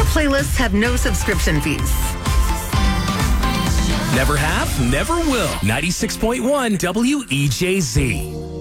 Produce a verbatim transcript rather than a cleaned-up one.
playlists have no subscription fees. Never have, never will. ninety-six point one W E J Z.